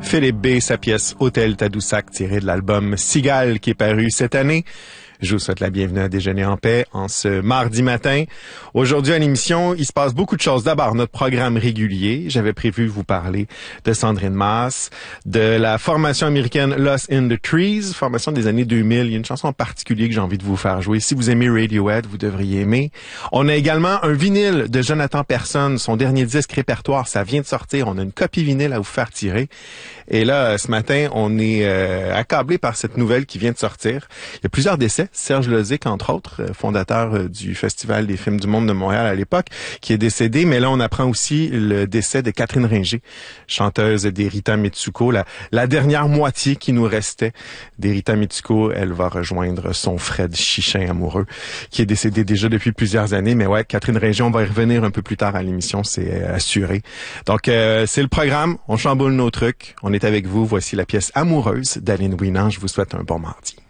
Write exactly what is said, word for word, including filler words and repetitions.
Philippe B, sa pièce Hôtel Tadoussac tirée de l'album Cigale qui est paru cette année. Je vous souhaite la bienvenue à Déjeuner en paix en ce mardi matin. Aujourd'hui à l'émission, il se passe beaucoup de choses. D'abord, notre programme régulier. J'avais prévu vous parler de Sandrine Masse, de la formation américaine Lost in the Trees, formation des années deux mille. Il y a une chanson en particulier que j'ai envie de vous faire jouer. Si vous aimez Radiohead, vous devriez aimer. On a également un vinyle de Jonathan Persson, son dernier disque répertoire. Ça vient de sortir. On a une copie vinyle à vous faire tirer. Et là, ce matin, on est euh, accablé par cette nouvelle qui vient de sortir. Il y a plusieurs décès. Serge Lozic, entre autres, fondateur du Festival des films du monde de Montréal à l'époque, qui est décédé. Mais là, on apprend aussi le décès de Catherine Ringer, chanteuse d'Erita Mitsuko, la, la dernière moitié qui nous restait d'Erita Mitsuko. Elle va rejoindre son Fred Chichin amoureux, qui est décédé déjà depuis plusieurs années. Mais ouais, Catherine Ringer, on va y revenir un peu plus tard à l'émission, c'est assuré. Donc, euh, c'est le programme. On chamboule nos trucs. On est avec vous. Voici la pièce Amoureuse d'Aline Winant. Je vous souhaite un bon mardi.